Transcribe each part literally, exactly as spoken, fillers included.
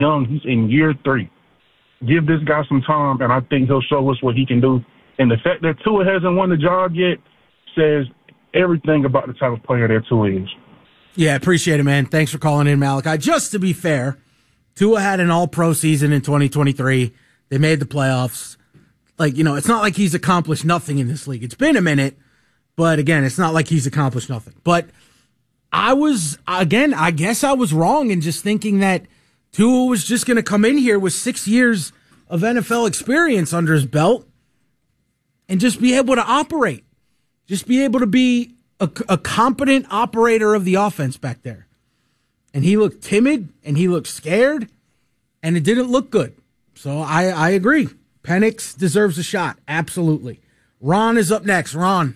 young. He's in year three. Give this guy some time, and I think he'll show us what he can do. And the fact that Tua hasn't won the job yet says everything about the type of player that Tua is. Yeah, appreciate it, man. Thanks for calling in, Malachi. Just to be fair, Tua had an all-pro season in twenty twenty-three. They made the playoffs. Like, you know, it's not like he's accomplished nothing in this league. It's been a minute, but again, it's not like he's accomplished nothing. But I was, again, I guess I was wrong in just thinking that Tua was just going to come in here with six years of N F L experience under his belt and just be able to operate. Just be able to be a, a competent operator of the offense back there. And he looked timid, and he looked scared, and it didn't look good. So I, I agree. Penix deserves a shot. Absolutely. Ron is up next. Ron.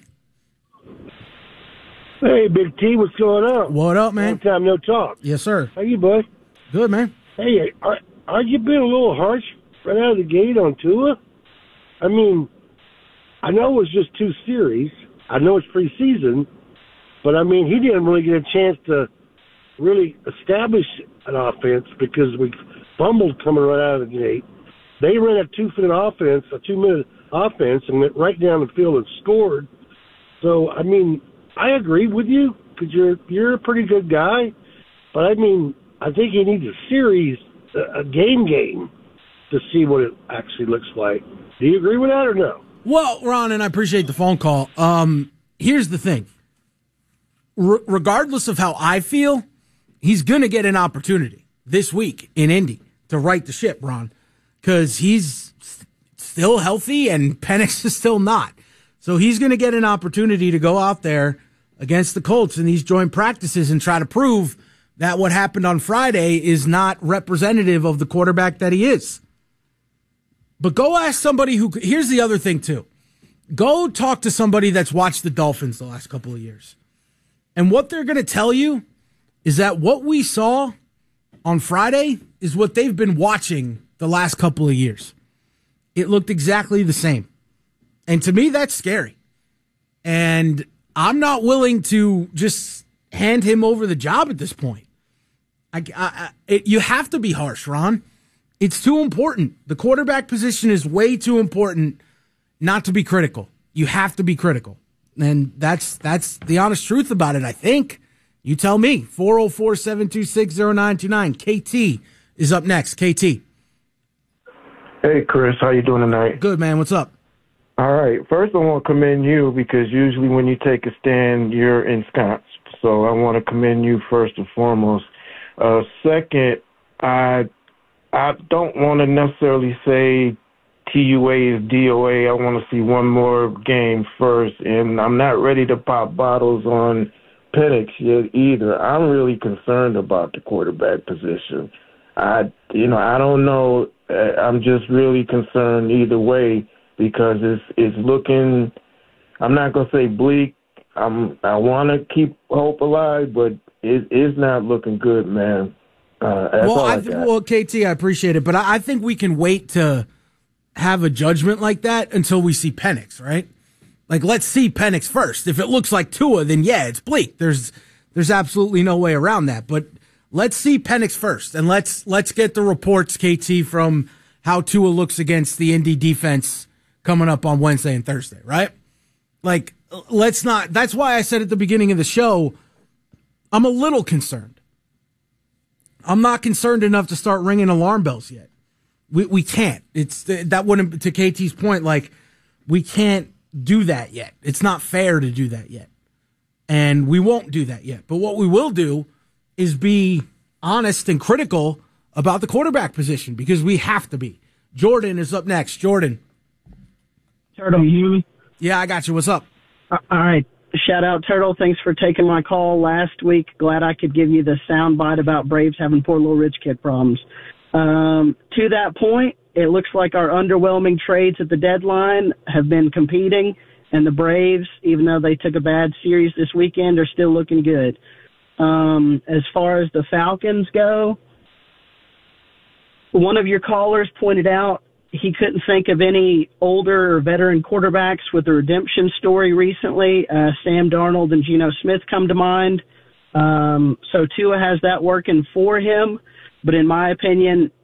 Hey, Big T, what's going on? What up, man? Long time no talk. Yes, sir. How you, bud? Good, man. Hey, are, are you being a little harsh right out of the gate on Tua? I mean, I know it was just two series. I know it's preseason, but I mean, he didn't really get a chance to really establish an offense because we fumbled coming right out of the gate. They ran a two-minute offense, a two-minute offense, and went right down the field and scored. So, I mean, I agree with you because you're you're a pretty good guy, but I mean, I think he needs a series, a, a game game, to see what it actually looks like. Do you agree with that or no? Well, Ron, and I appreciate the phone call. Um, here's the thing. R- regardless of how I feel, he's going to get an opportunity this week in Indy to right the ship, Ron, because he's st- still healthy and Penix is still not. So he's going to get an opportunity to go out there against the Colts in these joint practices and try to prove that what happened on Friday is not representative of the quarterback that he is. But go ask somebody who, here's the other thing too. Go talk to somebody that's watched the Dolphins the last couple of years. And what they're going to tell you is that what we saw on Friday is what they've been watching the last couple of years. It looked exactly the same. And to me, that's scary. And I'm not willing to just hand him over the job at this point. I, I, it, you have to be harsh, Ron. It's too important. The quarterback position is way too important not to be critical. You have to be critical. And that's that's the honest truth about it, I think. You tell me. four oh four, seven two six, oh nine two nine. K T is up next. K T. Hey, Chris. How you doing tonight? Good, man. What's up? All right. First, I want to commend you because usually when you take a stand, you're ensconced. So I want to commend you first and foremost. Uh, second, I I don't want to necessarily say T U A is D O A. I want to see one more game first, and I'm not ready to pop bottles on Penix yet either. I'm really concerned about the quarterback position. I, you know, I don't know. I'm just really concerned either way because it's it's looking. I'm not gonna say bleak. I'm I want to keep hope alive, but it is not looking good, man. Uh, that's well, all I, I th- well, K T, I appreciate it, but I, I think we can wait to have a judgment like that until we see Penix, right? Like, let's see Penix first. If it looks like Tua, then yeah, it's bleak. There's there's absolutely no way around that. But let's see Penix first, and let's let's get the reports, K T, from how Tua looks against the Indy defense coming up on Wednesday and Thursday, right? Like, let's not. That's why I said at the beginning of the show, I'm a little concerned. I'm not concerned enough to start ringing alarm bells yet. We we can't. It's that wouldn't, to K T's point, like, we can't do that yet. It's not fair to do that yet. And we won't do that yet. But what we will do is be honest and critical about the quarterback position because we have to be. Jordan is up next. Jordan. Turtle, you hear me? Yeah, I got you. What's up? Uh, all right. Shout out, Turtle. Thanks for taking my call last week. Glad I could give you the sound bite about Braves having poor little rich kid problems. Um, to that point, it looks like our underwhelming trades at the deadline have been competing, and the Braves, even though they took a bad series this weekend, are still looking good. Um, as far as the Falcons go, one of your callers pointed out he couldn't think of any older or veteran quarterbacks with a redemption story recently. Uh, Sam Darnold and Geno Smith come to mind. Um, so Tua has that working for him. But in my opinion,